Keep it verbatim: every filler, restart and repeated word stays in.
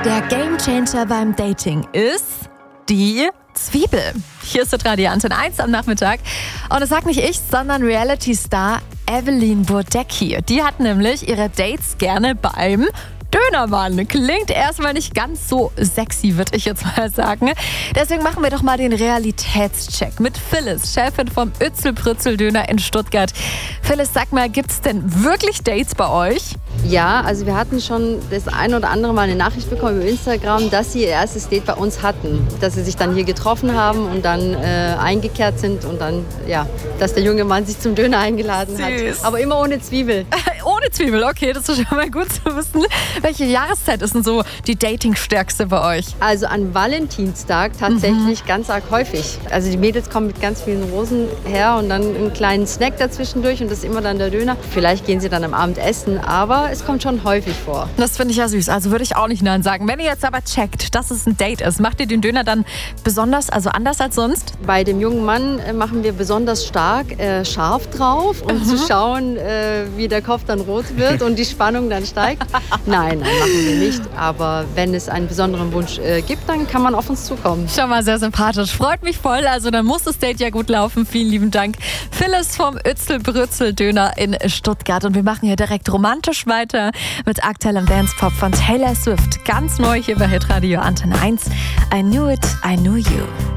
Der Gamechanger beim Dating ist die Zwiebel. Hier ist der Radio Antenne eins am Nachmittag. Und das sagt nicht ich, sondern Reality-Star Evelyn Bodecki. Die hat nämlich ihre Dates gerne beim Dönermann. Klingt erstmal nicht ganz so sexy, würde ich jetzt mal sagen. Deswegen machen wir doch mal den Realitätscheck mit Phyllis, Chefin vom Ötzel-Brützel-Döner in Stuttgart. Phyllis, sag mal, gibt's denn wirklich Dates bei euch? Ja, also wir hatten schon das ein oder andere Mal eine Nachricht bekommen über Instagram, dass sie ihr erstes Date bei uns hatten. Dass sie sich dann hier getroffen haben und dann äh, eingekehrt sind und dann, ja, dass der junge Mann sich zum Döner eingeladen hat. Süß. Aber immer ohne Zwiebel. Ohne Zwiebel, okay, das ist schon mal gut zu wissen. Welche Jahreszeit ist denn so die Datingstärkste bei euch? Also an Valentinstag tatsächlich mhm. ganz arg häufig. Also die Mädels kommen mit ganz vielen Rosen her und dann einen kleinen Snack dazwischendurch und das ist immer dann der Döner. Vielleicht gehen sie dann am Abend essen, aber es kommt schon häufig vor. Das finde ich ja süß, also würde ich auch nicht nein sagen. Wenn ihr jetzt aber checkt, dass es ein Date ist, macht ihr den Döner dann besonders, also anders als sonst? Bei dem jungen Mann äh, machen wir besonders stark äh, scharf drauf, um mhm. zu schauen, äh, wie der Kopf dann rot wird und die Spannung dann steigt. Nein, nein, machen wir nicht. Aber wenn es einen besonderen Wunsch äh, gibt, dann kann man auf uns zukommen. Schon mal sehr sympathisch. Freut mich voll. Also dann muss das Date ja gut laufen. Vielen lieben Dank. Phyllis vom Ötzel-Brützel-Döner in Stuttgart. Und wir machen hier direkt romantisch weiter mit aktuellem Dance-Pop von Taylor Swift. Ganz neu hier bei Hitradio Antenne eins. I knew it, I knew you.